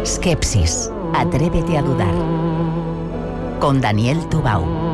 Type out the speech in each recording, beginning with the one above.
Skepsis. Atrévete a dudar. Con Daniel Tubau.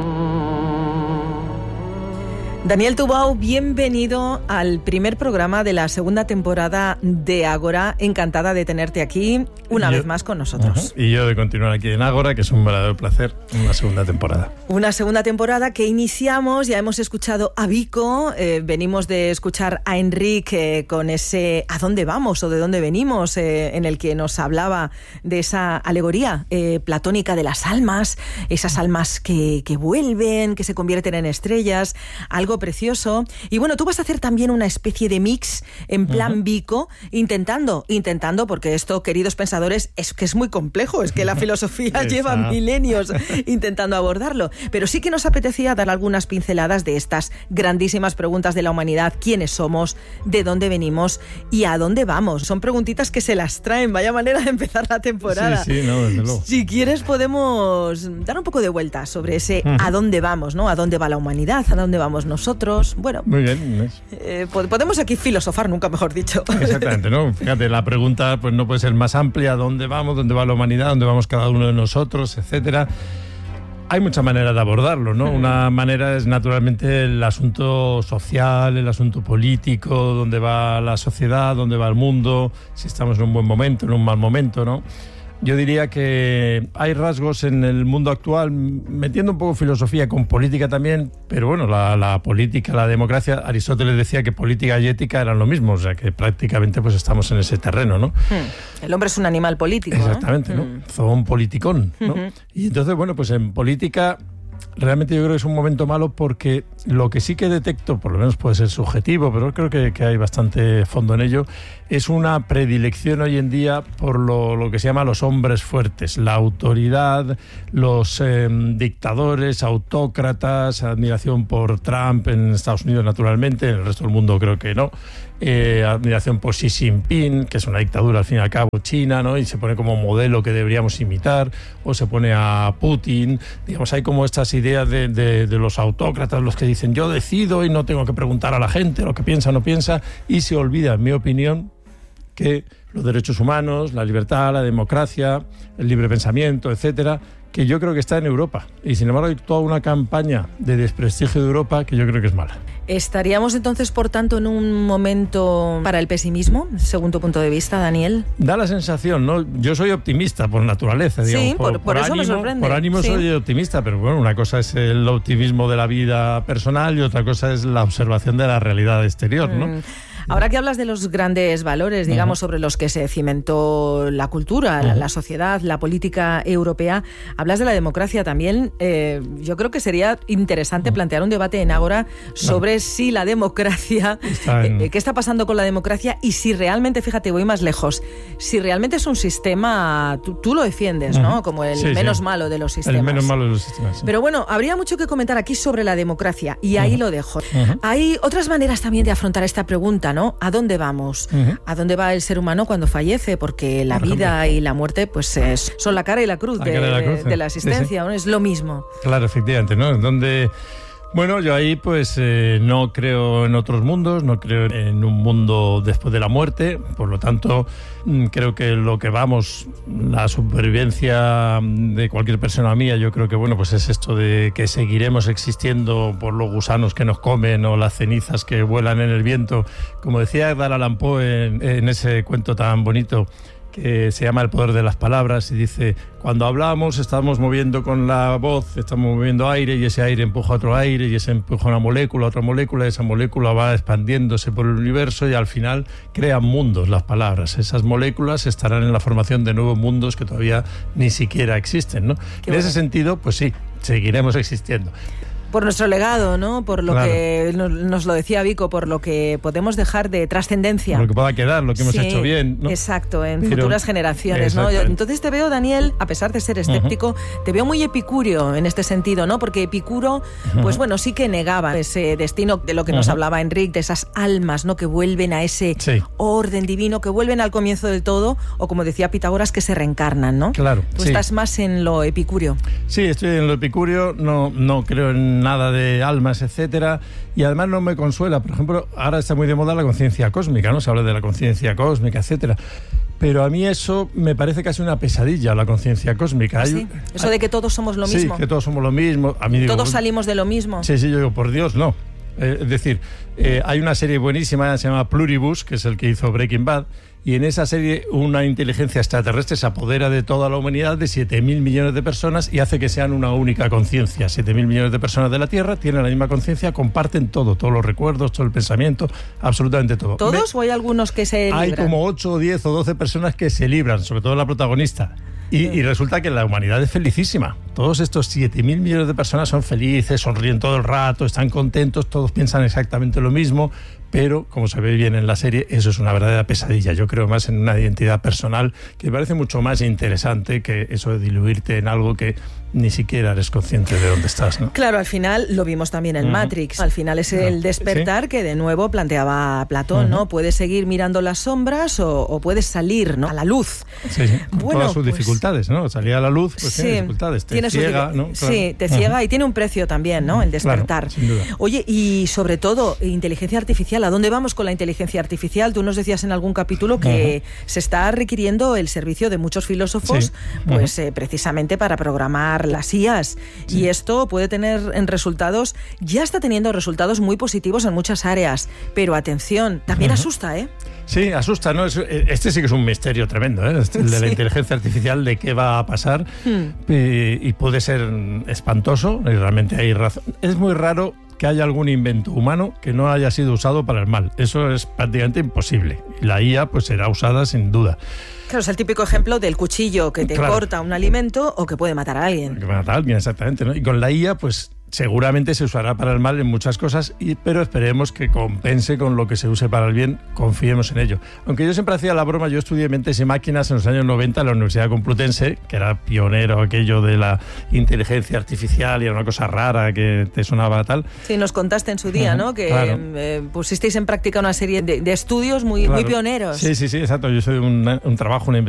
Daniel Tubau, bienvenido al primer programa de la segunda temporada de Ágora. Encantada de tenerte aquí una vez más con nosotros. Y yo de continuar aquí en Ágora, que es un verdadero placer, una segunda temporada. Una segunda temporada que iniciamos, ya hemos escuchado a Vico, venimos de escuchar a Enric con ese ¿a dónde vamos o de dónde venimos? En el que nos hablaba de esa alegoría platónica de las almas, esas almas que vuelven, que se convierten en estrellas, algo precioso. Y bueno, tú vas a hacer también una especie de mix en plan Vico, intentando, porque esto, queridos pensadores, es que es muy complejo, es que la filosofía lleva milenios intentando abordarlo, pero sí que nos apetecía dar algunas pinceladas de estas grandísimas preguntas de la humanidad: ¿quiénes somos? ¿De dónde venimos? ¿Y a dónde vamos? Son preguntitas que se las traen, vaya manera de empezar la temporada. Sí, no, desde luego. Si quieres podemos dar un poco de vuelta sobre ese a dónde vamos, ¿no? ¿A dónde va la humanidad? ¿A dónde vamos nosotros? Bueno, muy bien. Podemos aquí filosofar, nunca mejor dicho. Exactamente, ¿no? Fíjate, la pregunta pues no puede ser más amplia: ¿dónde vamos? ¿Dónde va la humanidad? ¿Dónde vamos cada uno de nosotros? Etcétera. Hay muchas maneras de abordarlo, ¿no? Una manera es naturalmente el asunto social, el asunto político, dónde va la sociedad, dónde va el mundo, si estamos en un buen momento, en un mal momento, ¿no? Yo diría que hay rasgos en el mundo actual, metiendo un poco filosofía con política también, pero bueno, la política, la democracia, Aristóteles decía que política y ética eran lo mismo, o sea que prácticamente pues estamos en ese terreno, ¿no? El hombre es un animal político, exactamente, ¿no? Zoon politicón, ¿no? Y entonces, bueno, pues en política realmente yo creo que es un momento malo, porque lo que sí que detecto, por lo menos puede ser subjetivo, pero creo que hay bastante fondo en ello, es una predilección hoy en día por lo que se llama los hombres fuertes, la autoridad, los dictadores, autócratas, admiración por Trump en Estados Unidos naturalmente, en el resto del mundo creo que no, admiración por Xi Jinping, que es una dictadura al fin y al cabo china, ¿no? Y se pone como modelo que deberíamos imitar, o se pone a Putin, digamos, hay como estas ideas de los autócratas, los que dicen yo decido y no tengo que preguntar a la gente lo que piensa o no piensa, y se olvida, en mi opinión, que los derechos humanos, la libertad, la democracia, el libre pensamiento, etcétera, que yo creo que está en Europa. Y sin embargo hay toda una campaña de desprestigio de Europa que yo creo que es mala. ¿Estaríamos entonces, por tanto, en un momento para el pesimismo, según tu punto de vista, Daniel? Da la sensación, ¿no? Yo soy optimista por naturaleza, digamos. Sí, por eso ánimo, me sorprende. Por ánimo soy optimista, pero bueno, una cosa es el optimismo de la vida personal y otra cosa es la observación de la realidad exterior, ¿no? Ahora que hablas de los grandes valores, digamos, sobre los que se cimentó la cultura, la sociedad, la política europea, hablas de la democracia también. Yo creo que sería interesante plantear un debate en Ágora sobre si la democracia, qué está pasando con la democracia, y si realmente, fíjate, voy más lejos, si realmente es un sistema, tú lo defiendes, ¿no? Como el menos malo de los sistemas. El menos malo de los sistemas, sí. Pero bueno, habría mucho que comentar aquí sobre la democracia, y ahí lo dejo. Hay otras maneras también de afrontar esta pregunta, ¿no? ¿A dónde vamos? ¿A dónde va el ser humano cuando fallece? Porque la vida y la muerte pues son la cara y la cruz, de la existencia, ¿no? Es lo mismo. Claro, efectivamente, ¿no? Bueno, yo ahí pues no creo en otros mundos, no creo en un mundo después de la muerte, por lo tanto creo que lo que vamos, la supervivencia de cualquier persona mía, yo creo que bueno, pues es esto de que seguiremos existiendo por los gusanos que nos comen o las cenizas que vuelan en el viento, como decía Edgar Allan Poe en ese cuento tan bonito que se llama El poder de las palabras, y dice: cuando hablamos estamos moviendo con la voz, estamos moviendo aire, y ese aire empuja a otro aire, y ese empuja una molécula, otra molécula, y esa molécula va expandiéndose por el universo y al final crean mundos las palabras. Esas moléculas estarán en la formación de nuevos mundos que todavía ni siquiera existen, ¿no? En ese sentido, pues sí, seguiremos existiendo. Por nuestro legado, ¿no? Por lo que nos lo decía Vico, por lo que podemos dejar de trascendencia. Por lo que pueda quedar, lo que hemos hecho bien, ¿no? Exacto, en futuras generaciones, ¿no? Entonces te veo, Daniel, a pesar de ser escéptico, te veo muy epicúreo en este sentido, ¿no? Porque Epicuro, pues bueno, sí que negaba ese destino de lo que nos hablaba Enric, de esas almas, ¿no? Que vuelven a ese orden divino, que vuelven al comienzo del todo, o como decía Pitágoras, que se reencarnan, ¿no? Claro. Tú estás más en lo epicúreo. Sí, estoy en lo epicúreo, no creo en nada de almas, etcétera, y además no me consuela. Por ejemplo, ahora está muy de moda la conciencia cósmica, ¿no? Se habla de la conciencia cósmica, etcétera. Pero a mí eso me parece casi una pesadilla, la conciencia cósmica. ¿Sí? Eso de que todos somos lo mismo. Sí, que todos somos lo mismo. A mí digo, todos salimos de lo mismo. Sí, yo digo, por Dios, no. Es decir, hay una serie buenísima, se llama Pluribus, que es el que hizo Breaking Bad, y en esa serie una inteligencia extraterrestre se apodera de toda la humanidad, de 7.000 millones de personas, y hace que sean una única conciencia. 7.000 millones de personas de la Tierra tienen la misma conciencia, comparten todo, todos los recuerdos, todo el pensamiento, absolutamente todo. ¿Todos o hay algunos que se libran? Hay como 8, 10 o 12 personas que se libran, sobre todo la protagonista. Y resulta que la humanidad es felicísima. Todos estos 7.000 millones de personas son felices, sonríen todo el rato, están contentos, todos piensan exactamente lo mismo, pero, como se ve bien en la serie, eso es una verdadera pesadilla. Yo creo más en una identidad personal que me parece mucho más interesante que eso de diluirte en algo que ni siquiera eres consciente de dónde estás, ¿no? Claro, al final lo vimos también en Matrix. Al final es el despertar que de nuevo planteaba Platón, ¿no? Puedes seguir mirando las sombras o puedes salir, ¿no? A la luz. Sí, con todas sus dificultades, ¿no? Salir a la luz, pues tiene dificultades. Te ciega, ¿no? Claro. Sí, te ciega y tiene un precio también, ¿no? El despertar. Claro, sin duda. Oye, y sobre todo, inteligencia artificial. ¿A dónde vamos con la inteligencia artificial? Tú nos decías en algún capítulo que se está requiriendo el servicio de muchos filósofos, pues precisamente para programar las IAs. Y esto puede tener resultados, ya está teniendo resultados muy positivos en muchas áreas. Pero atención, también asusta, ¿eh? Sí, asusta, ¿no? Este sí que es un misterio tremendo, ¿eh? El de la inteligencia artificial, de qué va a pasar. Y puede ser espantoso, y realmente hay razón. Es muy raro que haya algún invento humano que no haya sido usado para el mal. Eso es prácticamente imposible. Y la IA pues será usada sin duda. Claro, es el típico ejemplo del cuchillo que te corta un alimento o que puede matar a alguien. Que matar a alguien, exactamente, ¿no? Y con la IA, pues seguramente se usará para el mal en muchas cosas, pero esperemos que compense con lo que se use para el bien, confiemos en ello. Aunque yo siempre hacía la broma, yo estudié mentes y máquinas en los años 90 en la Universidad Complutense, que era pionero aquello de la inteligencia artificial y era una cosa rara que te sonaba tal. Sí, nos contaste en su día, ¿no? Que pusisteis en práctica una serie de estudios muy pioneros. Sí, exacto. Yo soy un trabajo, una investigación